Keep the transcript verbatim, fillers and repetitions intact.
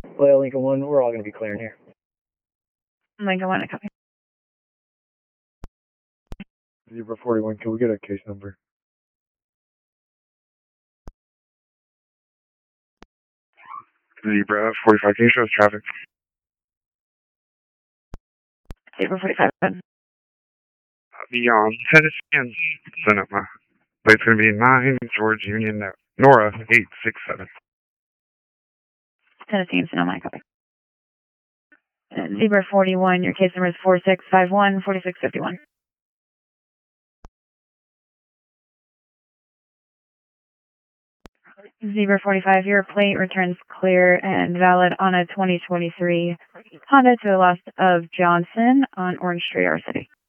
Well, Lincoln one, we're all going to be clearing here. Lincoln one, I copy. Zebra forty-one, can we get a case number? Zebra forty-five, can you show us traffic? Zebra forty-five. Beyond Tennessee and Sonoma. Plate's going to be nine, George Union, Nora, eight six seven. Tennessee and Sonoma, I copy. And Zebra forty-one, your case number is four six five one, four six five one. Zebra forty-five, your plate returns clear and valid on a twenty twenty-three Honda to the lost of Johnson on Orange Street, our city.